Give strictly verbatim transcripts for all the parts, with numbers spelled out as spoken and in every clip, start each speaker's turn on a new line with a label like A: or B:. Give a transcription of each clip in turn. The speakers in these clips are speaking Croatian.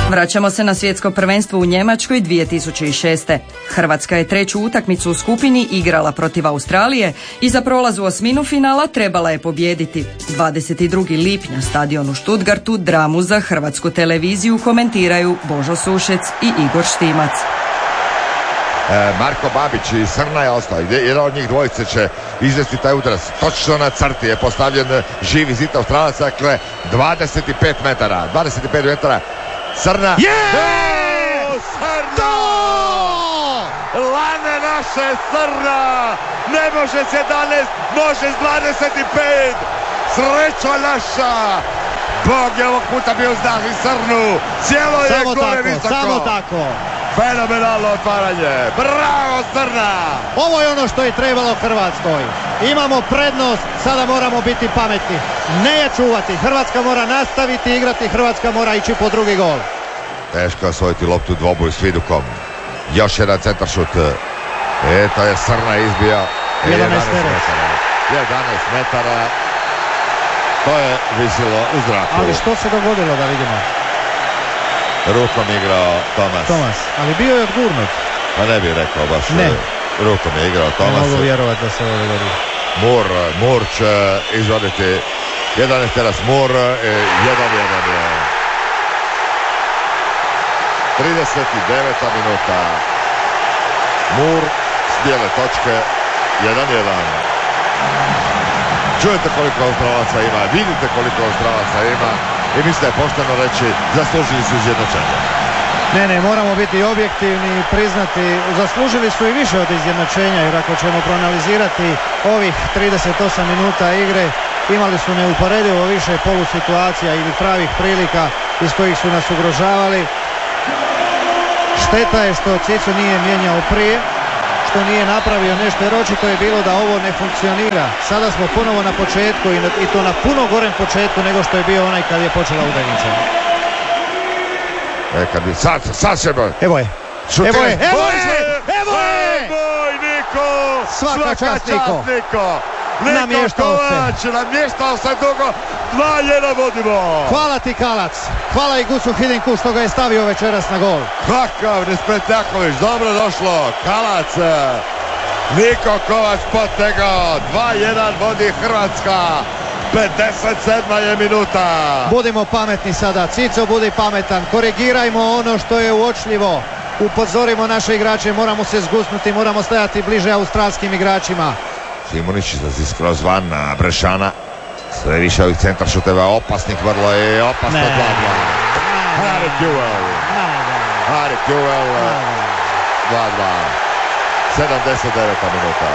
A: Vraćamo se na svjetsko prvenstvo u Njemačkoj dvije tisuće šeste. Hrvatska je treću utakmicu u skupini igrala protiv Australije i za prolaz u osminu finala trebala je pobijediti. dvadeset drugog lipnja stadion u Stuttgartu dramu za Hrvatsku televiziju komentiraju Božo Sušec i Igor Štimac.
B: E, Marko Babić i Srna je ostao. Jedan od njih dvojice će izvesti taj udarac. Točno na crti je postavljen živi zid Australaca, dakle dvadeset pet metara. dvadeset pet metara. Srna.
C: Yeah! Srna! Lane naše Srna! Ne može s jedanaest, može s dvadeset pet! Sreća naša! Bog je ovog puta bio znak i Srnu! Cijelo je
D: samo
C: gore
D: tako,
C: visoko!
D: Samo tako!
C: Fenomenalno otvaranje! Bravo Srna!
D: Ovo je ono što je trebalo Hrvatskoj. Imamo prednost, sada moramo biti pametni. Ne je čuvati. Hrvatska mora nastaviti igrati, Hrvatska mora ići po drugi gol.
B: Teško je osvojiti loptu dvoboju s Vidukom. Još jedan centar šut. Eto je Srna izbio.
D: jedanaest
B: metara. To je visilo u zraku.
D: Ali što se dogodilo da vidimo?
B: Rukom igrao Tomas.
D: Tomas, ali bio je odgurnut.
B: Pa ne bih rekao baš.
D: Ne.
B: Rukom je igrao Tomas.
D: Ne mogu vjerovati da se ovo dogodi.
B: Mur, Mur će izvoditi jedan teras Mur, jedan jedan je. trideset deveta minuta. Mur s bijele točke, jedan jedan. Čujete koliko Australaca ima, vidite koliko Australaca ima i mislim da je pošteno reći zaslužili su izjednačenje.
D: Ne, ne, moramo biti objektivni i priznati, zaslužili su i više od izjednačenja, jer ako ćemo proanalizirati ovih trideset osam minuta igre, imali su neuporedivo više polusituacija ili pravih prilika iz kojih su nas ugrožavali. Šteta je što Cicu nije mijenjao prije, što nije napravio nešto, jer očito je bilo da ovo ne funkcionira. Sada smo ponovo na početku i, na, i to na puno gorem početku nego što je bio onaj kad je počela utakmica.
B: E, kad bi sad, sad se boj.
D: Evo je.
B: Šutir.
D: Evo je, evo je, evo je!
C: Boj, Niko!
D: Svaka čast, Niko.
C: Niko!
D: Namještao
C: se. Namještao se dugo. dva jedan vodimo.
D: Hvala ti Kalac. Hvala i Gusu Hidinku što ga je stavio večeras na gol.
C: Kakav Nespretljaković. Dobro došlo. Kalac. Niko Kovač potegao. dva jedan vodi Hrvatska. pedeset sedma je minuta.
D: Budimo pametni sada. Cico, budi pametan. Korigirajmo ono što je uočljivo. Upozorimo naše igrače. Moramo se zgusnuti. Moramo stajati bliže australskim igračima.
B: Šimunić izlazi skroz van na Brešana. Sve više ovih centar šuteva opasnih, vrlo je opasno. dva dva.
C: Harry Kewell. Harry Kewell. dva dva. sedamdeset deveta minuta.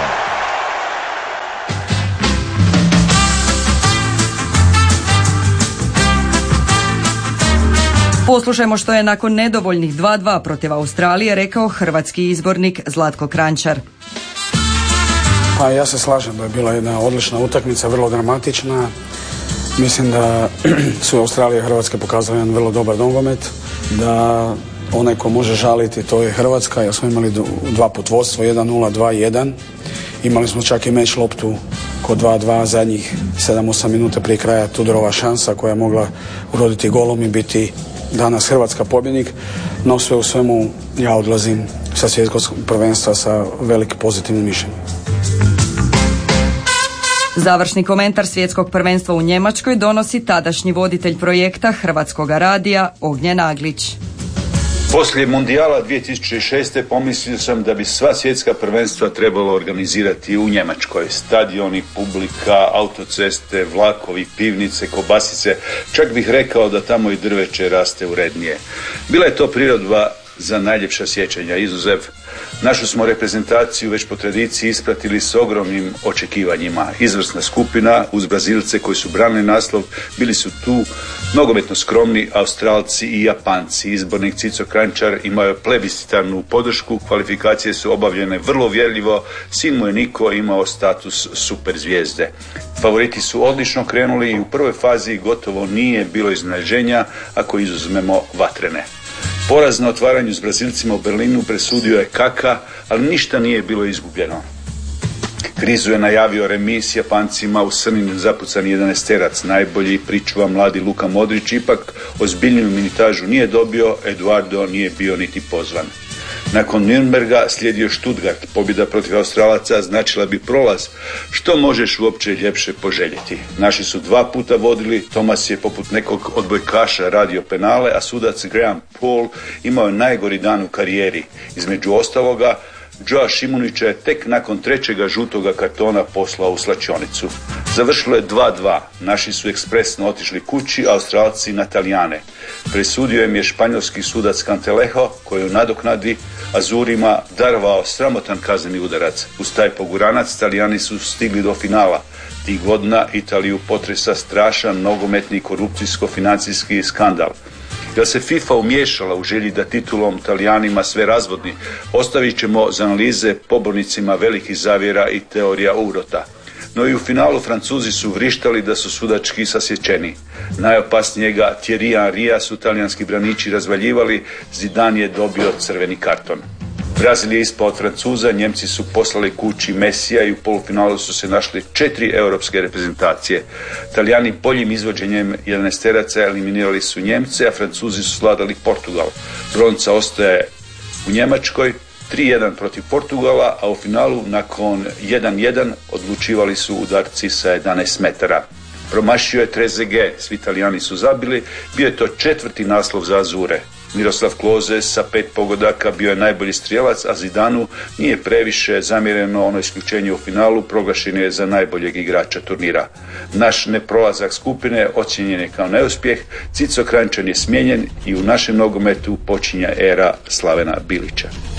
A: Poslušajmo što je nakon nedovoljnih dva dva protiv Australije rekao hrvatski izbornik Zlatko Kranjčar.
E: Pa ja se slažem da je bila jedna odlična utakmica, vrlo dramatična. Mislim da su Australija i Hrvatska pokazali jedan vrlo dobar nogomet, da onaj ko može žaliti to je Hrvatska, jer smo imali dva put vodstvo, jedan nula, dva jedan. Imali smo čak i meč loptu kod dva dva zadnjih sedam osam minuta prije kraja, Tudorova šansa koja je mogla uroditi golom i biti danas Hrvatska pobjednik, no sve u svemu ja odlazim sa svjetskog prvenstva sa velikim pozitivnim mišljenjem.
A: Završni komentar svjetskog prvenstva u Njemačkoj donosi tadašnji voditelj projekta Hrvatskog radija Ognjen Aglić.
F: Poslije Mundijala dvije tisuće šeste pomislio sam da bi sva svjetska prvenstva trebalo organizirati u Njemačkoj. Stadioni, publika, autoceste, vlakovi, pivnice, kobasice, čak bih rekao da tamo i drveće raste urednije. Bila je to prirodba za najljepša sjećanja, izuzev. Našu smo reprezentaciju već po tradiciji ispratili s ogromnim očekivanjima. Izvrsna skupina uz Brazilce koji su branili naslov, bili su tu nogometno skromni Australci i Japanci. Izbornik Cico Kranjčar imao je plebiscitarnu podršku, kvalifikacije su obavljene vrlo uvjerljivo, sin mu je Niko imao status super zvijezde. Favoriti su odlično krenuli i u prvoj fazi gotovo nije bilo iznenađenja ako izuzmemo vatrene. Poraz na otvaranju s Brazilcima u Berlinu presudio je Kaka, ali ništa nije bilo izgubljeno. Krizu je najavio remis s Japancima u Srnin zapucani jedanaesterac. Najbolji pričuva mladi Luka Modrić ipak ozbiljniju minutažu nije dobio, Eduardo nije bio niti pozvan. Nakon Nürnberga slijedio Stuttgart. Pobjeda protiv Australaca značila bi prolaz. Što možeš uopće ljepše poželjeti? Naši su dva puta vodili, Thomas je poput nekog odbojkaša radio penale, a sudac Graham Paul imao je najgori dan u karijeri. Između ostaloga, Joa Šimunića je tek nakon trećega žutoga kartona poslao u slačionicu. Završilo je dva dva. Naši su ekspresno otišli kući, Australci na Talijane. Presudio im je španjolski sudac Cantalejo, koji je u nadoknadi Azurima darovao sramotan kazneni udarac. Uz taj poguranac Talijani su stigli do finala. Tih godina Italiju potresa strašan nogometni korupcijsko-financijski skandal. Da se FIFA umiješala u želji da titulom Talijanima sve razvodni, ostavit ćemo za analize pobornicima velikih zavjera i teorija urota. No i u finalu Francuzi su vrištali da su sudački sasječeni. Najopasnijega Thierry Henrya su talijanski braniči razvaljivali, Zidane je dobio crveni karton. Brazil je ispao od Francuza, Njemci su poslali kući Messija i u polufinalu su se našli četiri europske reprezentacije. Talijani boljim izvođenjem jedanaesteraca eliminirali su Njemce, a Francuzi su sladali Portugal. Bronca ostaje u Njemačkoj, tri jedan protiv Portugala, a u finalu nakon jedan jedan odlučivali su udarci sa jedanaest metara. Promašio je Trezeguet, svi Talijani su zabili, bio je to četvrti naslov za Azure. Miroslav Klose sa pet pogodaka bio je najbolji strijelac, a Zidanu nije previše zamjereno ono isključenje u finalu, proglašen je za najboljeg igrača turnira. Naš neprolazak skupine ocijenjen je kao neuspjeh, Cico Kranjčan je smijenjen i u našem nogometu počinje era Slavena Bilića.